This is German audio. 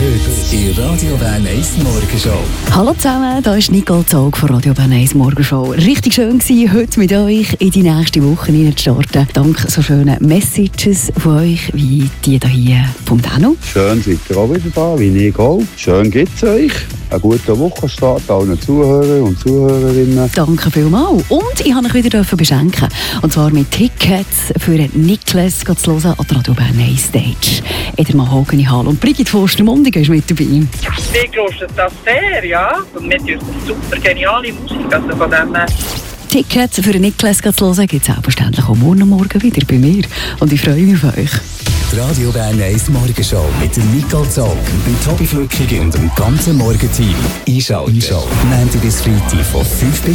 heute in Radio Bern 1 Morgenshow. Hallo zusammen, hier ist Nicole Zog von Radio Bern 1 Morgenshow. Richtig schön gewesen, heute mit euch in die nächste Woche hineinzustarten. Dank so schönen Messages von euch, wie die hier vom Dano. Schön seid ihr auch wieder da, wie Nicole. Schön geht's euch. Einen guten Wochenstart allen Zuhörern und Zuhörerinnen. Danke vielmals. Und ich durfte euch wieder beschenken. Und zwar mit Tickets für Niklas zu hören an der Radio Bern 1 Stage. In der Mahogany Hall. Und Brigitte Forster-Mundiger ist mit dabei. Wir grossen das sehr, ja. Und wir hören super geniale Musik. Also von dem Tickets für Niklas zu hören gibt es selbstverständlich auch morgen wieder bei mir. Und ich freue mich auf euch. Die Radio Bern 1 Morgenshow mit dem Nicole Zog, dem Tobi Flückig und dem ganzen Morgenteam. Einschalten. Montag bis Freitag von 5 bis